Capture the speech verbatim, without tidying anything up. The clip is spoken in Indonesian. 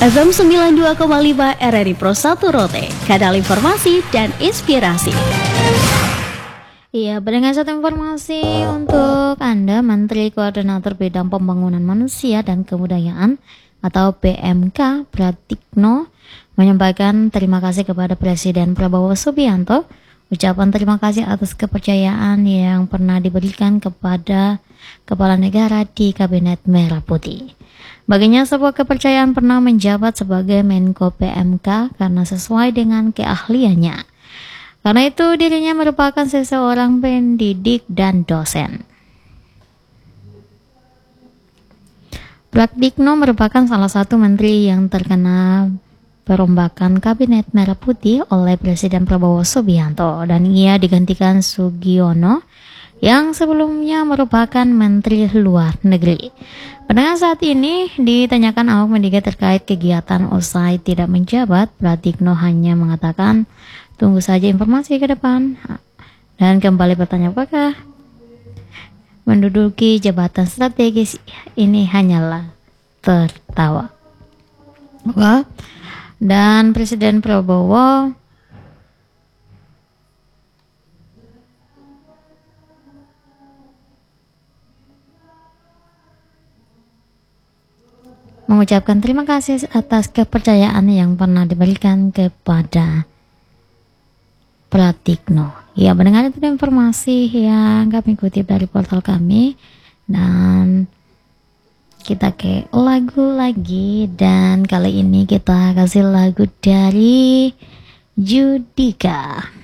F M sembilan puluh dua koma lima R R I Pro satu Rote, kanal informasi dan inspirasi. Iya, dengan satu informasi untuk Anda, Menteri Koordinator Bidang Pembangunan Manusia dan Kebudayaan atau P M K Pratikno menyampaikan terima kasih kepada Presiden Prabowo Subianto. Ucapan terima kasih atas kepercayaan yang pernah diberikan kepada Kepala Negara di Kabinet Merah Putih. Baginya sebuah kepercayaan pernah menjabat sebagai Menko P M K karena sesuai dengan keahliannya. Karena itu dirinya merupakan seseorang pendidik dan dosen. Pratikno merupakan salah satu menteri yang terkena perombakan Kabinet Merah Putih oleh Presiden Prabowo Subianto dan ia digantikan Sugiono yang sebelumnya merupakan Menteri Luar Negeri. Pada saat ini ditanyakan awak media terkait kegiatan usai tidak menjabat, Pratikno hanya mengatakan tunggu saja informasi ke depan dan kembali bertanya apakah menduduki jabatan strategis ini hanyalah tertawa. Wah. Dan Presiden Prabowo mengucapkan terima kasih atas kepercayaan yang pernah diberikan kepada Pratikno. Ya, mendengar itu informasi yang kami kutip dari portal kami dan kita ke lagu lagi dan kali ini kita kasih lagu dari Judika.